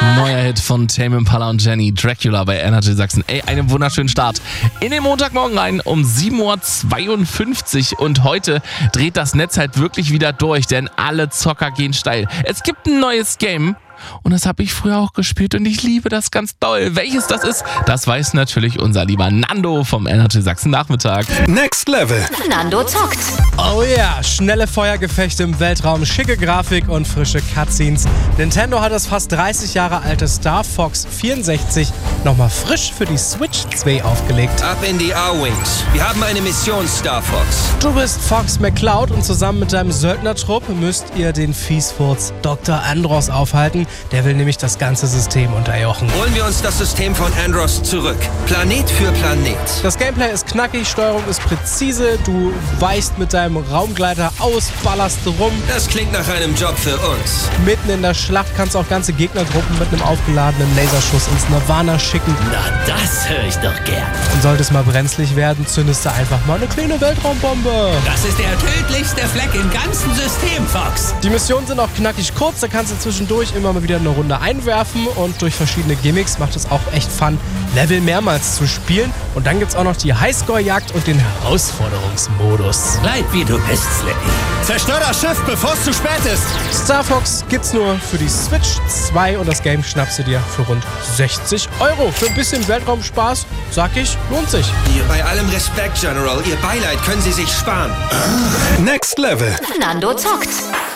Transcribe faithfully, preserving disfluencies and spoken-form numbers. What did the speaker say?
Neuer Hit von Tame Impala und Jenny, Dracula bei Energy Sachsen. Ey, einen wunderschönen Start in den Montagmorgen rein um sieben Uhr zweiundfünfzig. Und heute dreht das Netz halt wirklich wieder durch, denn alle Zocker gehen steil. Es gibt ein neues Game. Und das habe ich früher auch gespielt und ich liebe das ganz doll. Welches das ist, das weiß natürlich unser lieber Nando vom Energy Sachsen Nachmittag. Next Level. Nando zockt. Oh ja, schnelle Feuergefechte im Weltraum, schicke Grafik und frische Cutscenes. Nintendo hat das fast dreißig Jahre alte Star Fox vierundsechzig nochmal frisch für die Switch zwei aufgelegt. Ab in die A-Wings. Wir haben eine Mission, Star Fox. Du bist Fox McCloud und zusammen mit deinem Söldnertrupp müsst ihr den Fiesfurz Doktor Andros aufhalten. Der will nämlich das ganze System unterjochen. Holen wir uns das System von Andros zurück. Planet für Planet. Das Gameplay ist knackig, Steuerung ist präzise, du weichst mit deinem Raumgleiter aus, ballerst rum. Das klingt nach einem Job für uns. Mitten in der Schlacht kannst du auch ganze Gegnergruppen mit einem aufgeladenen Laserschuss ins Nirvana schicken. Na, das höre ich doch gern. Und sollte es mal brenzlig werden, zündest du einfach mal eine kleine Weltraumbombe. Das ist der tödlichste Fleck im ganzen System, Fox. Die Missionen sind auch knackig kurz, da kannst du zwischendurch immer mal wieder eine Runde einwerfen und durch verschiedene Gimmicks macht es auch echt Fun, Level mehrmals zu spielen. Und dann gibt's auch noch die Highscore-Jagd und den Herausforderungsmodus. Bleib wie du bist, Slippy. Zerstör das Schiff, bevor es zu spät ist. Star Fox gibt's nur für die Switch zwei und das Game schnappst du dir für rund sechzig Euro. Für ein bisschen Weltraumspaß, sag ich, lohnt sich. Ihr, bei allem Respekt, General, Ihr Beileid können Sie sich sparen. Next Level. Nando zockt.